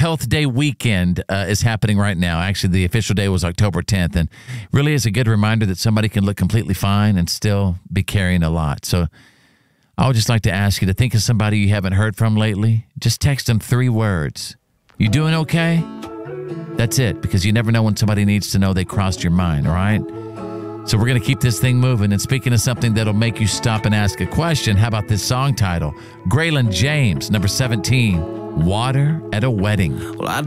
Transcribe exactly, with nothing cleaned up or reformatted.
Health Day weekend uh, is happening right now. Actually, the official day was October tenth, and really is a good reminder that somebody can look completely fine and still be carrying a lot. So I would just like to ask you to think of somebody you haven't heard from lately. Just text them three words. You doing okay? That's it, because you never know when somebody needs to know they crossed your mind, all right? So we're going to keep this thing moving. And speaking of something that'll make you stop and ask a question, how about this song title? Graylin James, number seventeen, Water at a Wedding. Well, I